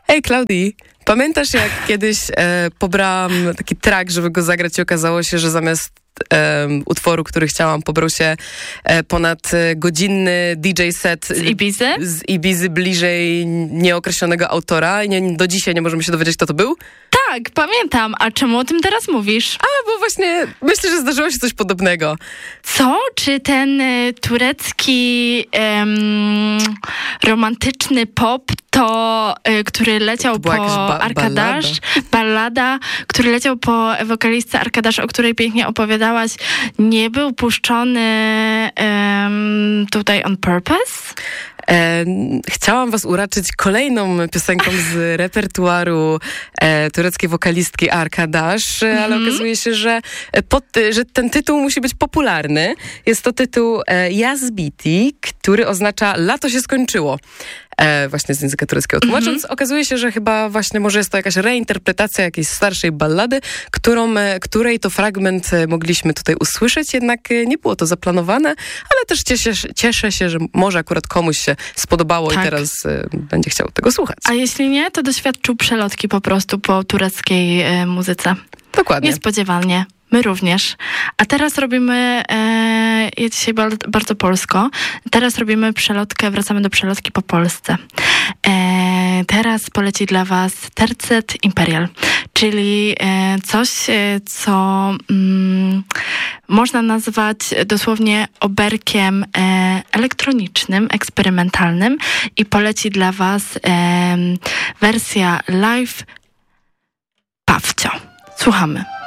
Ej, Klaudii, pamiętasz jak kiedyś pobrałam taki track, żeby go zagrać i okazało się, że zamiast utworu, który chciałam, pobrał się ponad godzinny DJ set Z Ibizy bliżej nieokreślonego autora i do dzisiaj nie możemy się dowiedzieć, kto to był? Tak, pamiętam. A czemu o tym teraz mówisz? Bo właśnie myślę, że zdarzyło się coś podobnego. Co? Czy ten turecki romantyczny pop, który leciał po Arkadasz, ballada, który leciał po wokalistce Arkadasz, o której pięknie opowiadałaś, nie był puszczony tutaj on purpose? Chciałam was uraczyć kolejną piosenką z repertuaru tureckiej wokalistki Arkadasz, ale okazuje się, że ten tytuł musi być popularny. Jest to tytuł Yaz Biti, który oznacza lato się skończyło. Właśnie z języka tureckiego tłumacząc, okazuje się, że chyba właśnie może jest to jakaś reinterpretacja jakiejś starszej ballady, której to fragment mogliśmy tutaj usłyszeć, jednak nie było to zaplanowane, ale też cieszę się, że może akurat komuś się spodobało i teraz będzie chciał tego słuchać. A jeśli nie, to doświadczył przelotki po prostu po tureckiej muzyce. Dokładnie. Niespodziewanie. My również. A teraz robimy, ja dzisiaj bardzo polsko, teraz robimy przelotkę, wracamy do przelotki po Polsce. Teraz poleci dla was Tercet Imperial, czyli coś, co można nazwać dosłownie oberkiem elektronicznym, eksperymentalnym i poleci dla was wersja live Pawcio. Słuchamy.